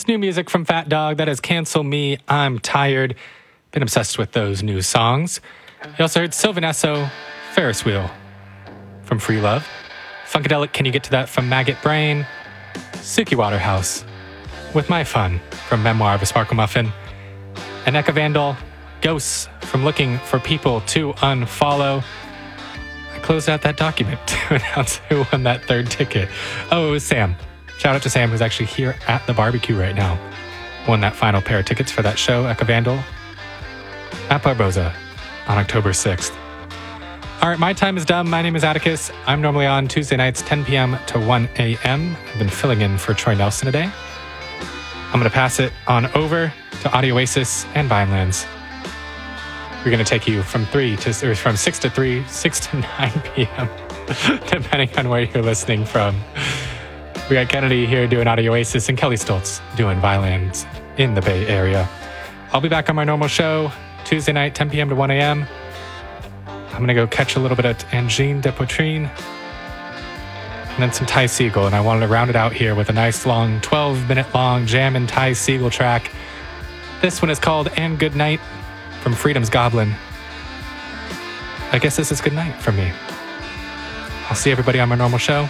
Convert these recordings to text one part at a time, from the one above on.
It's new music from Fat Dog. That is Cancel Me, I'm Tired. Been obsessed with those new songs. You also heard Sylvan Esso, Ferris Wheel from Free Love. Funkadelic, Can You Get to That from Maggot Brain. Suki Waterhouse with My Fun from Memoir of a Sparkle Muffin. And Eka Vandal, Ghosts from Looking for People to Unfollow. I closed out that document to announce who won that third ticket. Oh, it was Sam. Shout out to Sam, who's actually here at the barbecue right now. Won that final pair of tickets for that show, Eka Vandal, at Barboza on October 6th. All right, my time is done. My name is Atticus. I'm normally on Tuesday nights, 10 p.m. to 1 a.m. I've been filling in for Troy Nelson today. I'm going to pass it on over to Audioasis and Vinelands. We're going to take you from 6 to 3, 6 to 9 p.m., depending on where you're listening from. We got Kennedy here doing Audioasis and Kelly Stoltz doing Vinelands in the Bay Area. I'll be back on my normal show Tuesday night, 10 p.m. to 1 a.m. I'm going to go catch a little bit of Angine de Poitrine and then some Ty Segall. And I wanted to round it out here with a nice long, 12-minute long jam and Ty Segall track. This one is called And Good Night from Freedom's Goblin. I guess this is good night for me. I'll see everybody on my normal show.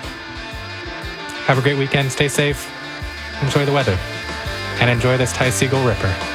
Have a great weekend. Stay safe. Enjoy the weather. And enjoy this Ty Segall Ripper.